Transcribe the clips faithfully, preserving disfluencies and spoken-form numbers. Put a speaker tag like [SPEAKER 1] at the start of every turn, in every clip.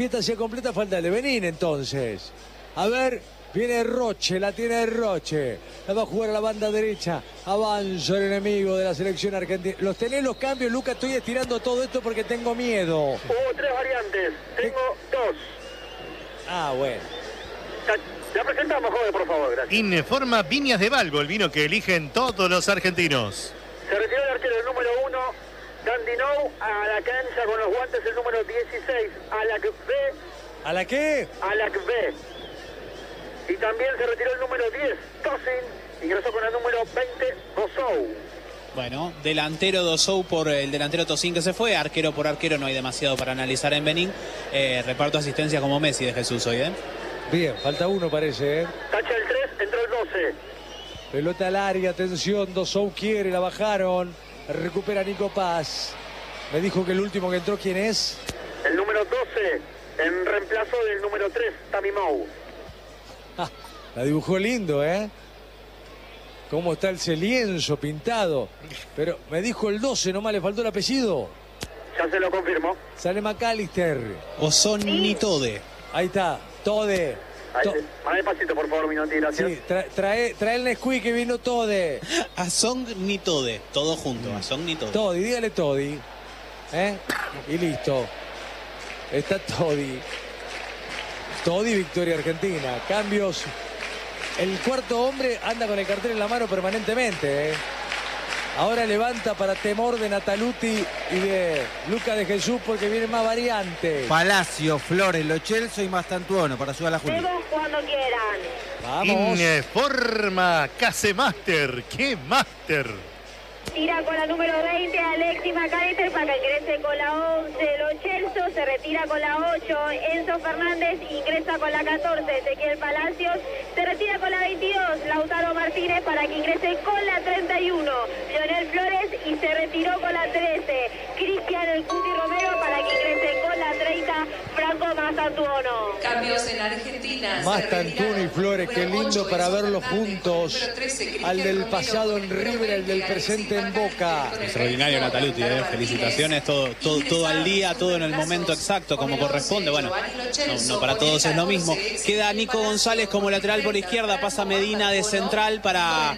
[SPEAKER 1] Esta se completa, falta el de Benín entonces. A ver, viene Roche, la tiene Roche. La va a jugar a la banda derecha. Avanza el enemigo de la selección argentina. ¿Los tenés los cambios, Lucas? Estoy estirando todo esto porque tengo miedo.
[SPEAKER 2] Hubo tres variantes, tengo dos.
[SPEAKER 1] Ah, bueno.
[SPEAKER 2] Ya presentamos, joven, por favor, gracias.
[SPEAKER 3] Informa Viñas de Valgo, el vino que eligen todos los argentinos.
[SPEAKER 2] Se retiró el arquero el número uno, Dandinou, a la cancha con los guantes el número dieciséis, Alacbé.
[SPEAKER 1] ¿A la qué?
[SPEAKER 2] Alacbé. Y también se retiró el número diez, Tosin, ingresó con el número veinte, Bosou.
[SPEAKER 4] Bueno, delantero Dosou por el delantero Tosin que se fue, arquero por arquero, no hay demasiado para analizar en Benín. Eh, reparto asistencia como Messi de Jesús hoy, ¿eh?
[SPEAKER 1] Bien, falta uno parece, ¿eh?
[SPEAKER 2] Tacha el tres, entró el doce.
[SPEAKER 1] Pelota al área, atención, Dosou quiere, la bajaron. Recupera Nico Paz. Me dijo que el último que entró, ¿quién es?
[SPEAKER 2] El número doce, en reemplazo del número tres, Tamimou.
[SPEAKER 1] Ah, la dibujó lindo, ¿eh? Cómo está ese lienzo pintado. Pero me dijo el doce, nomás le faltó el apellido.
[SPEAKER 2] Ya se lo confirmó.
[SPEAKER 1] Sale McAllister.
[SPEAKER 4] O son Nitode.
[SPEAKER 1] Ahí está, Tode.
[SPEAKER 2] Ahí,
[SPEAKER 1] To
[SPEAKER 2] más despacito, por favor, Minotti, gracias.
[SPEAKER 1] sí, tra trae, trae el Nesquik que vino Tode.
[SPEAKER 4] A Song Nitode, todo junto, a Song Nitode.
[SPEAKER 1] Todi, dígale Todi. ¿Eh? Y listo. Está Todi. Todi, victoria argentina. Cambios. El cuarto hombre anda con el cartel en la mano permanentemente, ¿eh? Ahora levanta para temor de Nataluti y de Luca de Jesús porque vienen más variantes.
[SPEAKER 5] Palacio, Flores, Lo Celso y Mastantuono para ayudar a la Juli.
[SPEAKER 6] Vemos cuando quieran.
[SPEAKER 1] Vamos.
[SPEAKER 3] Informa Casemaster. ¡Qué máster!
[SPEAKER 6] Tira con la número veinte, Alexis McAllister para que ingrese con la once, Lo Celso se retira con la ocho, Enzo Fernández ingresa con la catorce, Ezequiel Palacios se retira con la veintidós, Lautaro Martínez para que ingrese con la treinta y uno, Leonel Flores y se retiró con la trece, Cristian El Cuti Romero para que ingrese con la treinta, Franco Mastantuono.
[SPEAKER 7] Cambios en Argentina.
[SPEAKER 1] Mastantuono y Flores, qué lindo para verlos juntos. Al del pasado en River, al del presente en Boca.
[SPEAKER 4] Extraordinario Nataluti, ¿eh? Felicitaciones, todo, todo, todo al día, todo en el momento exacto, como corresponde. Bueno, no, no para todos es lo mismo. Queda Nico González como lateral por izquierda, pasa Medina de central para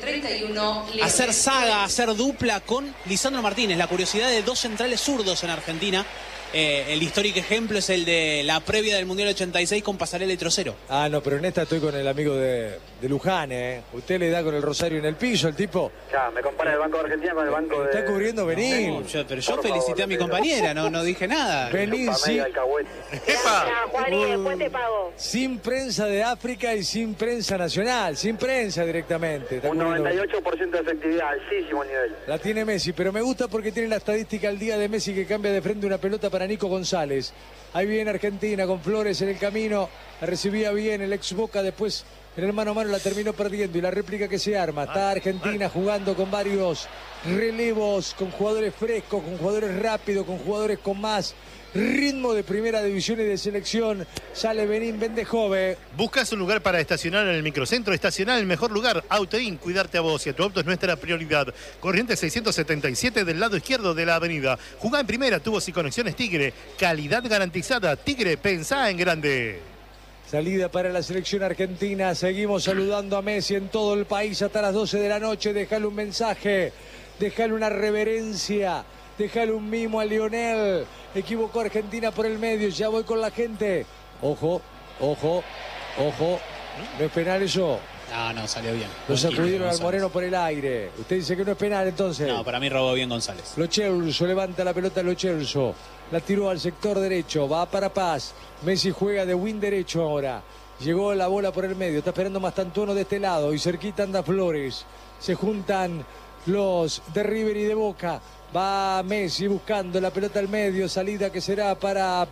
[SPEAKER 4] hacer saga, hacer dupla con Lisandro Martínez. La curiosidad de dos centrales zurdos en Argentina. Eh, el histórico ejemplo es el de la previa del Mundial ochenta y seis con Pasarela y Trocero.
[SPEAKER 1] Ah, no, pero en esta estoy con el amigo de, de Luján, ¿eh? Usted le da con el rosario en el piso, el tipo.
[SPEAKER 2] Ya, me compara el Banco de Argentina con el Banco de...
[SPEAKER 1] Está cubriendo Benín.
[SPEAKER 4] No, yo, pero yo
[SPEAKER 2] Por
[SPEAKER 4] felicité
[SPEAKER 2] favor,
[SPEAKER 4] a mi
[SPEAKER 2] Pedro.
[SPEAKER 4] compañera, no, no dije nada.
[SPEAKER 1] Benín, sí.
[SPEAKER 6] Gracias, Juan, y después te pago.
[SPEAKER 1] Sin prensa de África y sin prensa nacional, sin prensa directamente. Está
[SPEAKER 2] Un
[SPEAKER 1] cubriendo-
[SPEAKER 2] noventa y ocho por ciento de efectividad, altísimo nivel.
[SPEAKER 1] La tiene Messi, pero me gusta porque tiene la estadística al día de Messi que cambia de frente una pelota para Nico González. Ahí viene Argentina con Flores en el camino. La recibía bien el ex Boca, después en el mano a mano la terminó perdiendo. Y la réplica que se arma. Está Argentina jugando con varios relevos, con jugadores frescos, con jugadores rápidos, con jugadores con más ritmo de primera división y de selección. Sale Benín Bendejove.
[SPEAKER 3] ¿Buscas un lugar para estacionar en el microcentro? Estacionar en el mejor lugar. Autoin, cuidarte a vos y a tu auto es nuestra prioridad. Corriente seiscientos setenta y siete del lado izquierdo de la avenida. Jugá en primera, tubos y conexiones Tigre. Calidad garantizada. Tigre, pensá en grande.
[SPEAKER 1] Salida para la selección argentina. Seguimos saludando a Messi en todo el país hasta las doce de la noche. Déjale un mensaje, déjale una reverencia, déjale un mimo a Lionel. Equivocó Argentina por el medio. Ya voy con la gente. Ojo, ojo, ojo. ¿No es penal eso?
[SPEAKER 4] No, no, salió bien.
[SPEAKER 1] Lo sacudieron al
[SPEAKER 4] González.
[SPEAKER 1] Moreno por el aire. Usted dice que no es penal entonces.
[SPEAKER 4] No, para mí robó bien González.
[SPEAKER 1] Lo Celso levanta la pelota, Lo Celso. La tiró al sector derecho, va para Paz. Messi juega de win derecho ahora. Llegó la bola por el medio, está esperando Mastantuono de este lado y cerquita anda Flores. Se juntan los de River y de Boca. Va Messi buscando la pelota al medio, salida que será para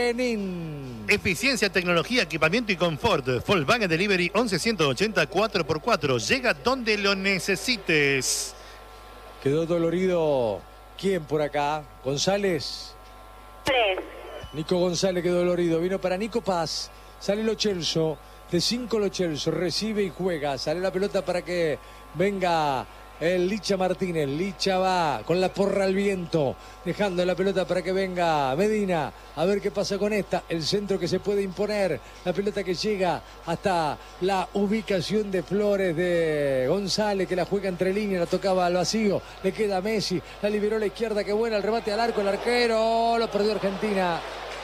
[SPEAKER 1] Benín.
[SPEAKER 3] Eficiencia, tecnología, equipamiento y confort. Volkswagen Delivery once ciento ochenta cuatro por cuatro. Llega donde lo necesites.
[SPEAKER 1] Quedó dolorido. ¿Quién por acá? González.
[SPEAKER 6] Tres.
[SPEAKER 1] Nico González quedó dolorido. Vino para Nico Paz. Sale Lo Celso. De cinco Lo Celso. Recibe y juega. Sale la pelota para que venga el Licha Martínez. Licha va con la porra al viento, dejando la pelota para que venga Medina. A ver qué pasa con esta. El centro que se puede imponer. La pelota que llega hasta la ubicación de Flores de González, que la juega entre líneas, la tocaba al vacío. Le queda a Messi. La liberó a la izquierda. Qué buena el remate al arco. El arquero lo perdió Argentina.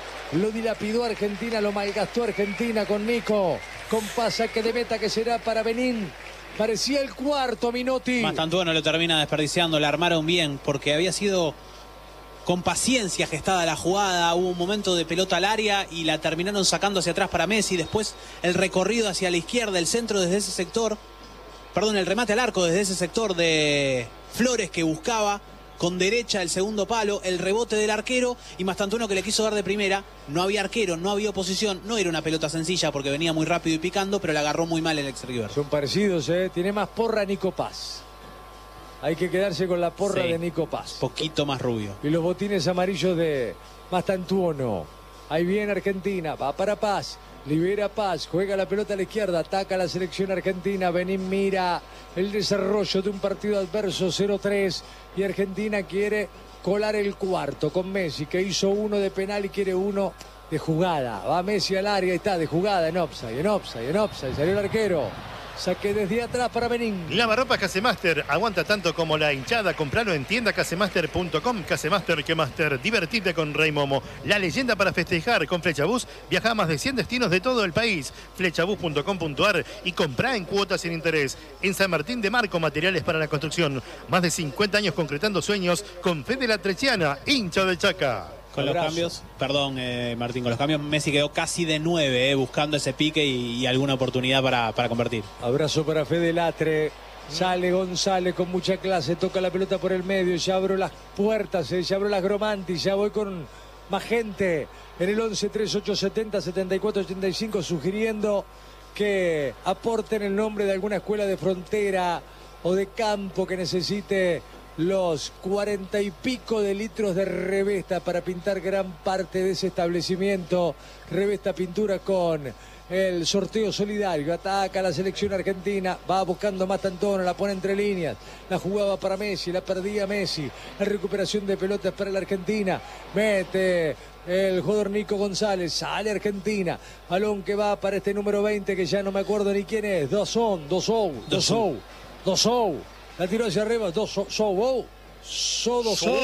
[SPEAKER 1] Lo dilapidó Argentina, lo malgastó Argentina con Nico. Con pasaje de meta que será para Benín. Parecía el cuarto, Minotti.
[SPEAKER 4] Mastantuono lo termina desperdiciando, la armaron bien, porque había sido con paciencia gestada la jugada. Hubo un momento de pelota al área y la terminaron sacando hacia atrás para Messi. Después el recorrido hacia la izquierda, el centro desde ese sector. Perdón, el remate al arco desde ese sector de Flores, que buscaba con derecha el segundo palo, el rebote del arquero, y Mastantuono que le quiso dar de primera. No había arquero, no había oposición, no era una pelota sencilla porque venía muy rápido y picando, pero la agarró muy mal el ex-river.
[SPEAKER 1] Son parecidos, ¿eh? Tiene más porra Nico Paz. Hay que quedarse con la porra sí, de Nico Paz.
[SPEAKER 4] Poquito más rubio.
[SPEAKER 1] Y los botines amarillos de Mastantuono. Ahí viene Argentina, va para Paz. Libera Paz, juega la pelota a la izquierda, ataca la selección argentina. Benín mira el desarrollo de un partido adverso, cero tres. Y Argentina quiere colar el cuarto con Messi, que hizo uno de penal y quiere uno de jugada. Va Messi al área y está de jugada, en offside, en offside, en offside. Salió el arquero. Saque desde atrás para Benín.
[SPEAKER 3] Lavarropas Casemaster, aguanta tanto como la hinchada. Compralo en tienda casemaster punto com. Casemaster, que master. Divertite con Rey Momo. La leyenda para festejar con Flechabús. Viaja a más de cien destinos de todo el país. flechabús punto com punto ar y comprá en cuotas sin interés. En San Martín de Marco, materiales para la construcción. Más de cincuenta años concretando sueños con Fede La Trechiana, hincha de Chaca.
[SPEAKER 4] Con los cambios, perdón eh, Martín, con los cambios Messi quedó casi de nueve, eh, buscando ese pique y, y alguna oportunidad para, para convertir.
[SPEAKER 1] Abrazo para Fede Latre. Sale González con mucha clase, toca la pelota por el medio, ya abro las puertas, eh, ya abro las Gromanti, ya voy con más gente en el once tres ocho setenta setenta y cuatro ochenta y cinco, sugiriendo que aporten el nombre de alguna escuela de frontera o de campo que necesite los cuarenta y pico de litros de Revesta para pintar gran parte de ese establecimiento. Revesta Pintura con el sorteo solidario. Ataca la selección argentina, va buscando Mastantuono, la pone entre líneas, la jugaba para Messi, la perdía Messi. La recuperación de pelotas para la Argentina. Mete el jugador Nico González, sale Argentina. Balón que va para este número veinte, que ya no me acuerdo ni quién es. Dosón, Dosou, Dosou, Dosou. La tiró hacia arriba, dos, so, so, oh, so, dos, so.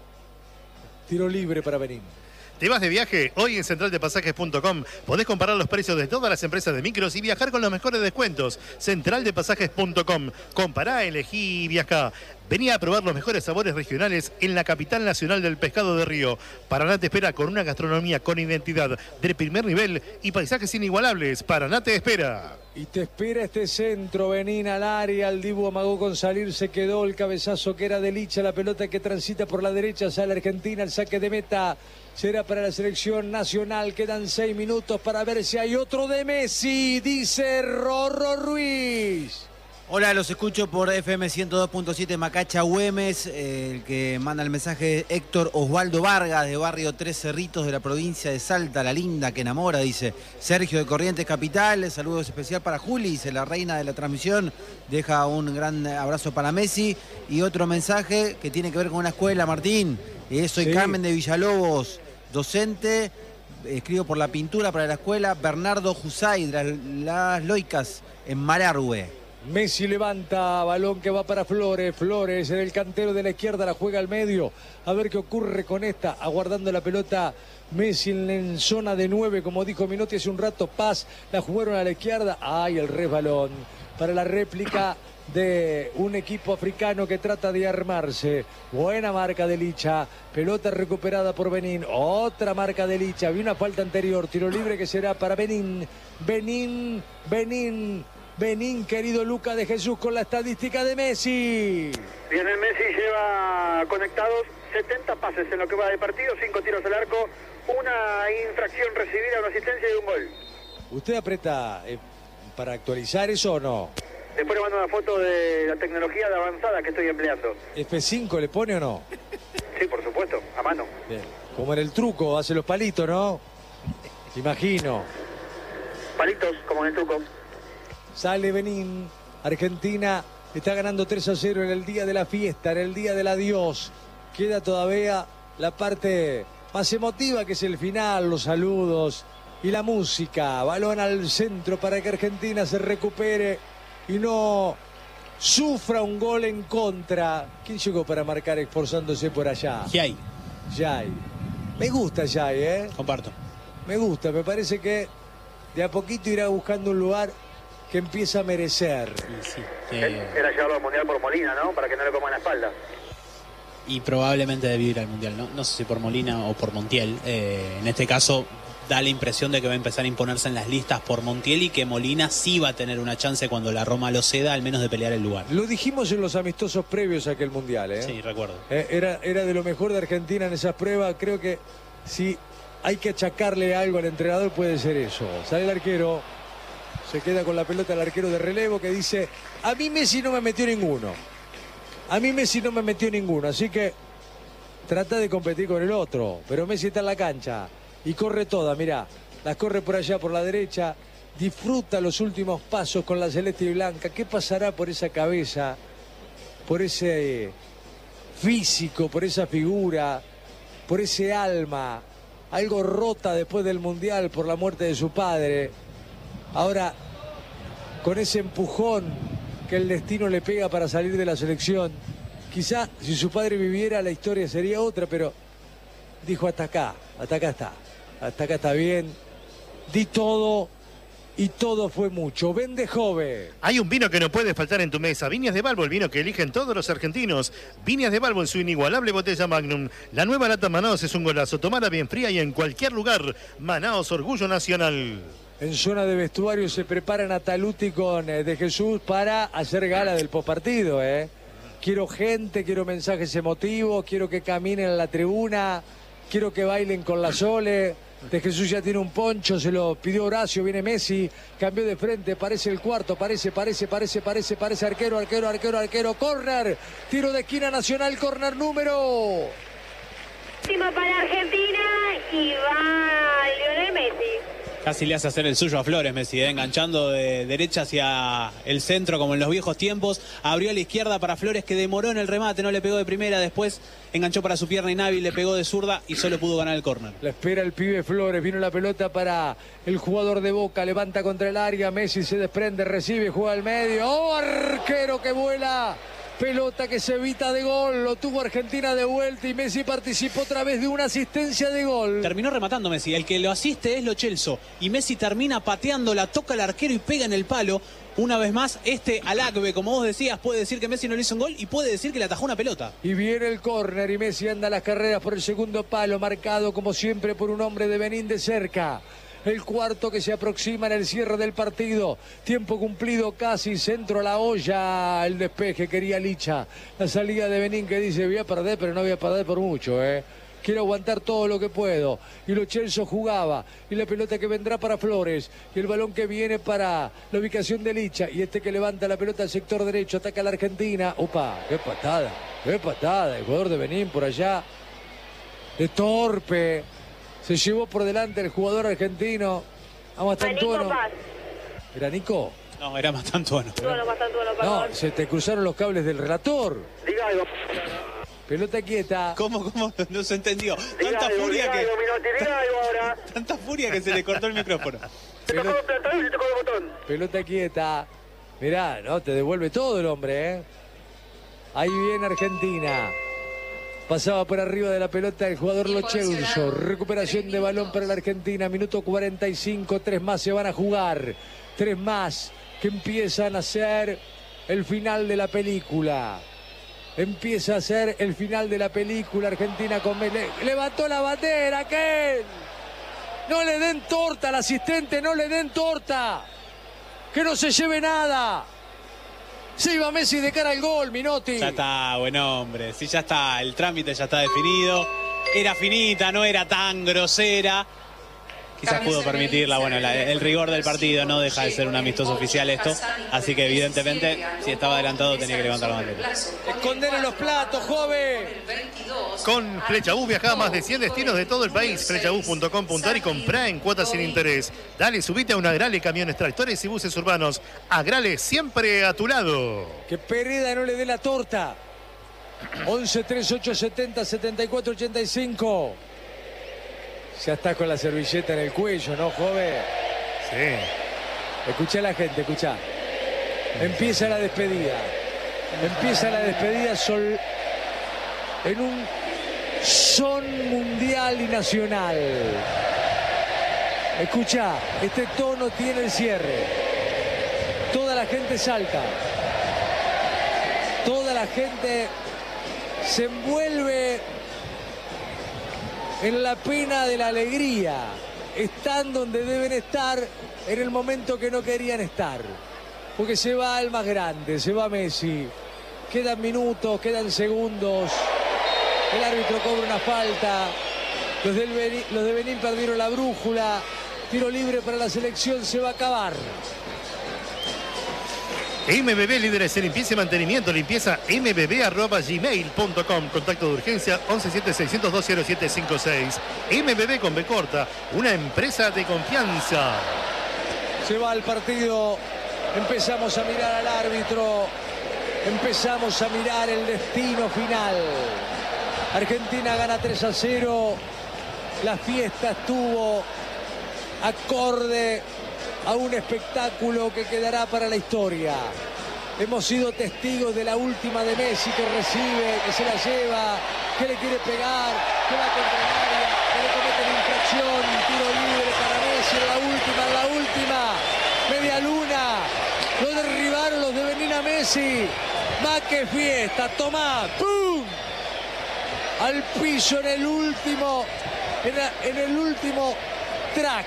[SPEAKER 1] Tiro libre para Benín.
[SPEAKER 3] ¿Te vas de viaje? Hoy en central de pasajes punto com podés comparar los precios de todas las empresas de micros y viajar con los mejores descuentos. central de pasajes punto com. Compará, elegí y viajá. Vení a probar los mejores sabores regionales en la capital nacional del pescado de río. Paraná te espera con una gastronomía con identidad del primer nivel y paisajes inigualables. Paraná te espera.
[SPEAKER 1] Y te espera este centro, Benín al área, el Dibu amagó con salir, se quedó el cabezazo que era de Licha, la pelota que transita por la derecha, sale Argentina, el saque de meta será para la selección nacional. Quedan seis minutos para ver si hay otro de Messi, dice Rorro Ruiz.
[SPEAKER 5] Hola, los escucho por F M ciento dos punto siete Macacha Güemes. Eh, el que manda el mensaje Héctor Osvaldo Vargas, de barrio Tres Cerritos de la provincia de Salta, la linda que enamora, dice Sergio de Corrientes Capital. Saludos especial para Juli, dice la reina de la transmisión. Deja un gran abrazo para Messi. Y otro mensaje que tiene que ver con una escuela, Martín. Eh, soy sí. Carmen de Villalobos, docente. Escribo por la pintura para la escuela Bernardo Jusay, de las, las Loicas, en Marargüe.
[SPEAKER 1] Messi levanta, balón que va para Flores. Flores en el cantero de la izquierda, la juega al medio. A ver qué ocurre con esta, aguardando la pelota. Messi en, en zona de nueve, como dijo Minotti hace un rato. Paz, la jugaron a la izquierda. Ay, el resbalón para la réplica de un equipo africano que trata de armarse. Buena marca de Licha, pelota recuperada por Benín. Otra marca de Licha, había una falta anterior. Tiro libre que será para Benín. Benín, Benín. Benín, querido Luca de Jesús, con la estadística de Messi.
[SPEAKER 2] Bien, el Messi lleva conectados setenta pases en lo que va de partido, cinco tiros al arco, una infracción recibida, una asistencia y un gol.
[SPEAKER 1] ¿Usted aprieta eh, para actualizar eso o no?
[SPEAKER 2] Después le mando una foto de la tecnología de avanzada que estoy empleando.
[SPEAKER 1] ¿F cinco le pone o no?
[SPEAKER 2] Sí, por supuesto, a mano.
[SPEAKER 1] Bien. Como en el truco, hace los palitos, ¿no? Imagino.
[SPEAKER 2] Palitos, como en el truco.
[SPEAKER 1] Sale Benín, Argentina Está ganando tres a cero en el día de la fiesta, en el día del adiós. Queda todavía la parte más emotiva, que es el final, los saludos y la música. Balón al centro para que Argentina se recupere y no sufra un gol en contra. ¿Quién llegó para marcar esforzándose por allá?
[SPEAKER 4] Yay.
[SPEAKER 1] Yay. Me gusta Yay, ¿eh?
[SPEAKER 4] Comparto.
[SPEAKER 1] Me gusta, me parece que de a poquito irá buscando un lugar que empieza a merecer.
[SPEAKER 4] Sí,
[SPEAKER 2] eh... Era llevarlo al Mundial por Molina, ¿no? Para que no le coman la espalda.
[SPEAKER 4] Y probablemente debe ir al Mundial, ¿no? No sé si por Molina o por Montiel. Eh, en este caso da la impresión de que va a empezar a imponerse en las listas por Montiel y que Molina sí va a tener una chance cuando la Roma lo ceda, al menos de pelear el lugar.
[SPEAKER 1] Lo dijimos en los amistosos previos a aquel Mundial, ¿eh?
[SPEAKER 4] Sí, recuerdo.
[SPEAKER 1] Eh, era, era de lo mejor de Argentina en esas pruebas. Creo que si hay que achacarle algo al entrenador puede ser eso. Sale el arquero, se queda con la pelota el arquero de relevo que dice: a mí Messi no me metió ninguno. A mí Messi no me metió ninguno, así que trata de competir con el otro. Pero Messi está en la cancha y corre toda, mirá. Las corre por allá, por la derecha. Disfruta los últimos pasos con la celeste y blanca. ¿Qué pasará por esa cabeza? Por ese físico, por esa figura, por ese alma. Algo rota después del Mundial por la muerte de su padre. Ahora, con ese empujón que el destino le pega para salir de la selección. Quizá si su padre viviera la historia sería otra, pero dijo: hasta acá, hasta acá está, hasta acá está bien. Di todo y todo fue mucho. Vende joven.
[SPEAKER 3] Hay un vino que no puede faltar en tu mesa. Viñas de Balbo, el vino que eligen todos los argentinos. Viñas de Balbo en su inigualable botella Magnum. La nueva lata Manaos es un golazo. Tomala bien fría y en cualquier lugar. Manaos, orgullo nacional.
[SPEAKER 1] En zona de vestuario se preparan a Taluti con eh, De Jesús para hacer gala del postpartido, ¿eh? Quiero gente, quiero mensajes emotivos, quiero que caminen a la tribuna, quiero que bailen con la Sole. De Jesús ya tiene un poncho, se lo pidió Horacio, viene Messi, cambió de frente, parece el cuarto, parece, parece, parece, parece, parece arquero, arquero, arquero, arquero, córner, tiro de esquina Nacional, córner número.
[SPEAKER 6] Último para Argentina y va Lionel Messi.
[SPEAKER 4] Casi le hace hacer el suyo a Flores Messi, ¿eh? Enganchando de derecha hacia el centro como en los viejos tiempos. Abrió a la izquierda para Flores, que demoró en el remate, no le pegó de primera. Después enganchó para su pierna inhábil, le pegó de zurda y solo pudo ganar el córner.
[SPEAKER 1] La espera el pibe Flores, vino la pelota para el jugador de Boca, levanta contra el área, Messi se desprende, recibe, juega al medio. ¡Oh, arquero que vuela! Pelota que se evita de gol, lo tuvo Argentina de vuelta y Messi participó otra vez de una asistencia de gol.
[SPEAKER 4] Terminó rematando Messi, el que lo asiste es Lo Celso y Messi termina pateando, la toca el arquero y pega en el palo. Una vez más, este Alacbe, como vos decías, puede decir que Messi no le hizo un gol y puede decir que le atajó una pelota.
[SPEAKER 1] Y viene el córner y Messi anda a las carreras por el segundo palo, marcado como siempre por un hombre de Benín de cerca. El cuarto que se aproxima en el cierre del partido. Tiempo cumplido casi, centro a la olla. El despeje quería Licha. La salida de Benín que dice: voy a perder, pero no voy a perder por mucho, ¿eh? Quiero aguantar todo lo que puedo. Y Lo Celso jugaba. Y la pelota que vendrá para Flores. Y el balón que viene para la ubicación de Licha. Y este que levanta la pelota al sector derecho. Ataca a la Argentina. ¡Opa! ¡Qué patada! ¡Qué patada! El jugador de Benín por allá. De torpe. Se llevó por delante el jugador argentino. Vamos hasta Antuono. ¿Era Nico?
[SPEAKER 4] No, era Mastantuono.
[SPEAKER 1] No, se te cruzaron los cables del relator.
[SPEAKER 2] Diga algo.
[SPEAKER 1] Pelota quieta.
[SPEAKER 4] ¿Cómo, cómo? No se entendió.
[SPEAKER 2] Diga
[SPEAKER 4] Tanta
[SPEAKER 2] algo,
[SPEAKER 4] furia
[SPEAKER 2] diga
[SPEAKER 4] que...
[SPEAKER 2] algo, Minotti, diga algo ahora.
[SPEAKER 4] Tanta furia que se le cortó el micrófono.
[SPEAKER 2] Se tocó el plantón y se tocó el botón.
[SPEAKER 1] Pelota quieta. Mirá, no, te devuelve todo el hombre, ¿eh? Ahí viene Argentina. Pasaba por arriba de la pelota el jugador Lo Celso. Recuperación de balón para la Argentina. Minuto cuarenta y cinco. Tres más se van a jugar. Tres más que empiezan a ser el final de la película. Empieza a ser el final de la película. Argentina con... Le... levantó la bandera, aquel. No le den torta al asistente, no le den torta. Que no se lleve nada. Se iba Messi de cara al gol, Minotti.
[SPEAKER 4] Ya está, buen hombre. Sí, ya está. El trámite ya está definido. Era finita, no era tan grosera. quizás pudo permitirla. Bueno, la, el rigor del partido no deja de ser un amistoso oficial esto, así que evidentemente si estaba adelantado tenía que levantar la bandera.
[SPEAKER 1] Esconder los platos, joven.
[SPEAKER 3] Con Flechabús viaja a más de cien destinos de todo el país. Flechabús punto com punto ar y comprá en cuotas sin interés. Dale, subite a un Agrale, camiones, tractores y buses urbanos. Agrale, siempre a tu lado.
[SPEAKER 1] Que Pereda no le dé la torta. once, treinta y ocho, setenta, setenta y cuatro, ochenta y cinco. Ya estás con la servilleta en el cuello, ¿no, joven?
[SPEAKER 3] Sí.
[SPEAKER 1] Escuchá a la gente, escuchá. Empieza la despedida. Empieza la despedida sol... en un son mundial y nacional. Escuchá, este tono tiene el cierre. Toda la gente salta. Toda la gente se envuelve en la pena de la alegría. Están donde deben estar en el momento que no querían estar. Porque se va el más grande, se va Messi. Quedan minutos, quedan segundos. El árbitro cobra una falta. Los, del Benín, los de Benín perdieron la brújula. Tiro libre para la selección, se va a acabar.
[SPEAKER 3] M B B, líderes en limpieza y mantenimiento. Limpieza m b b arroba gmail punto com. Contacto de urgencia once siete seiscientos dos cero siete cinco seis. M B B con B corta, una empresa de confianza.
[SPEAKER 1] Se va el partido. Empezamos a mirar al árbitro. Empezamos a mirar el destino final. Argentina gana tres a cero. La fiesta estuvo acorde a un espectáculo que quedará para la historia. Hemos sido testigos de la última de Messi, que recibe, que se la lleva, que le quiere pegar, que va contra el área, que le comete la infracción, tiro libre para Messi, en la última, en la última, media luna, lo derribaron los de Benín a Messi. Más que fiesta, tomá, ¡pum! Al piso en el último, en, la, en el último track.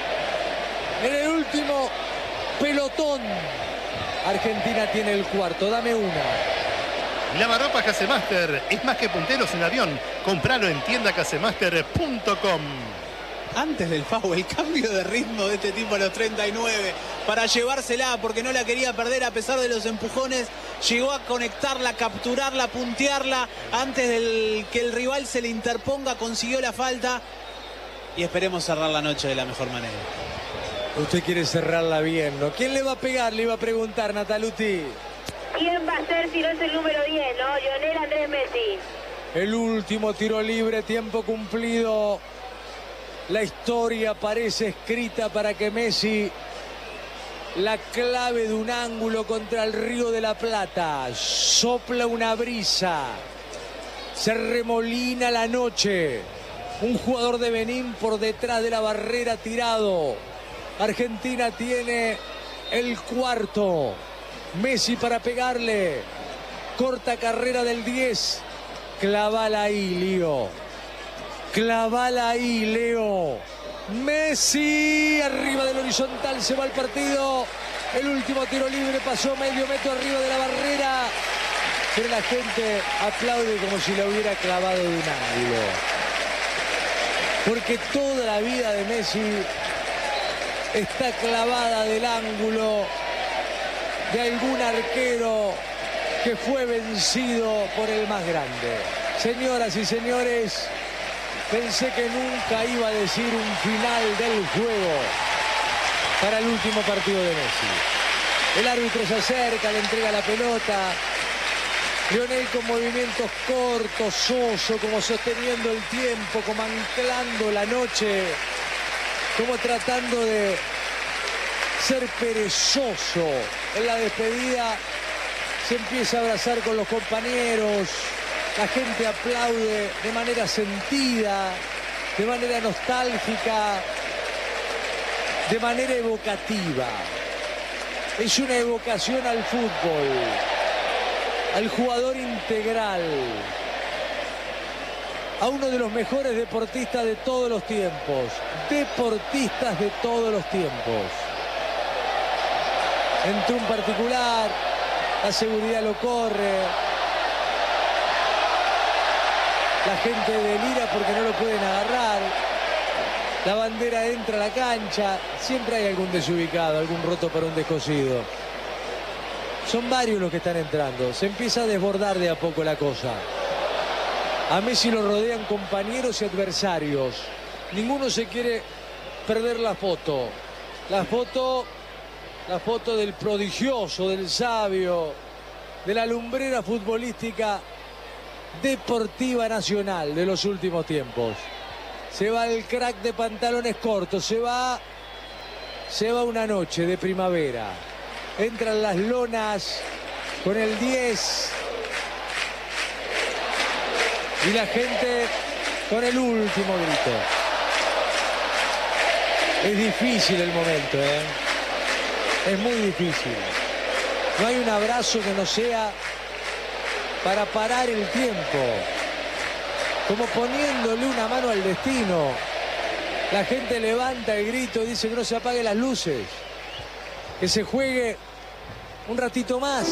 [SPEAKER 1] En el último pelotón. Argentina tiene el cuarto. Dame una.
[SPEAKER 3] Lavarropas Casemaster. Es más que punteros en avión. Compralo en tienda casemaster punto com.
[SPEAKER 4] Antes del foul, el cambio de ritmo de este tipo a los treinta y nueve para llevársela porque no la quería perder a pesar de los empujones. Llegó a conectarla, capturarla, puntearla antes del que el rival se le interponga. Consiguió la falta y esperemos cerrar la noche de la mejor manera.
[SPEAKER 1] Usted quiere cerrarla bien, ¿no? ¿Quién le va a pegar? Le iba a preguntar, Nataluti.
[SPEAKER 6] ¿Quién va a ser si no es el número diez, no? Lionel Andrés Messi.
[SPEAKER 1] El último tiro libre, tiempo cumplido. La historia parece escrita para que Messi la clave de un ángulo contra el Río de la Plata. Sopla una brisa. Se remolina la noche. Un jugador de Benín por detrás de la barrera tirado. Argentina tiene el cuarto. Messi para pegarle. Corta carrera del diez. Clavala ahí, Lío. Clavala ahí, Leo. Messi arriba del horizontal, se va el partido. El último tiro libre pasó medio metro arriba de la barrera. Pero la gente aplaude como si lo hubiera clavado de un ángulo. Porque toda la vida de Messi está clavada del ángulo de algún arquero que fue vencido por el más grande. Señoras y señores, pensé que nunca iba a decir un final del juego para el último partido de Messi. El árbitro se acerca, le entrega la pelota. Lionel con movimientos cortos, soso, como sosteniendo el tiempo, como anclando la noche, como tratando de ser perezoso en la despedida. Se empieza a abrazar con los compañeros. La gente aplaude de manera sentida, de manera nostálgica, de manera evocativa. Es una evocación al fútbol, al jugador integral, a uno de los mejores deportistas de todos los tiempos. Deportistas de todos los tiempos. Entró un particular, la seguridad lo corre. La gente delira porque no lo pueden agarrar. La bandera entra a la cancha. Siempre hay algún desubicado, algún roto para un descosido. Son varios los que están entrando. Se empieza a desbordar de a poco la cosa. A Messi lo rodean compañeros y adversarios. Ninguno se quiere perder la foto. La foto, la foto del prodigioso, del sabio, de la lumbrera futbolística deportiva nacional de los últimos tiempos. Se va el crack de pantalones cortos, se va, se va una noche de primavera. Entran las lonas con el diez y la gente con el último grito. Es difícil el momento, ¿eh? Es muy difícil. No hay un abrazo que no sea para parar el tiempo. Como poniéndole una mano al destino. La gente levanta el grito y dice que no se apaguen las luces. Que se juegue un ratito más.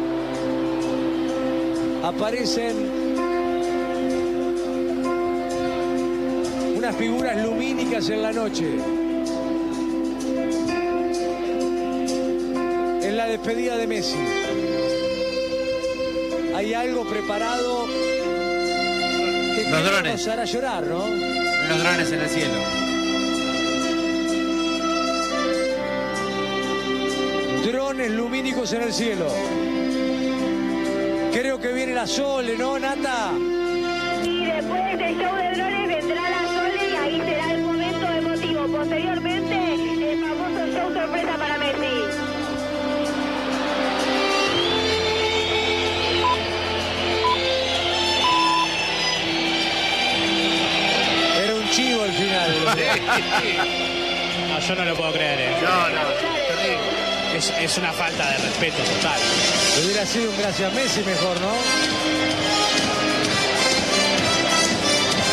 [SPEAKER 1] Aparecen unas figuras lumínicas en la noche. En la despedida de Messi. Hay algo preparado que
[SPEAKER 5] Los drones.
[SPEAKER 1] nos hará llorar, ¿no?
[SPEAKER 5] Los drones en el cielo.
[SPEAKER 1] Drones lumínicos en el cielo. Creo que viene la Sole, ¿no, Nata?
[SPEAKER 6] Y después de este show de drones vendrá la Sole y ahí será el momento emotivo. Posteriormente, el famoso show sorpresa para Messi.
[SPEAKER 1] Era un chivo el final.
[SPEAKER 4] No, yo no lo puedo creer, ¿eh?
[SPEAKER 3] No, no, terrible.
[SPEAKER 4] Es, es una falta de respeto total.
[SPEAKER 1] Hubiera sido un gracias Messi mejor, ¿no?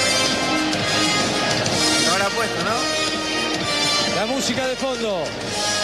[SPEAKER 5] Lo habrá puesto, ¿no?
[SPEAKER 1] La música de fondo.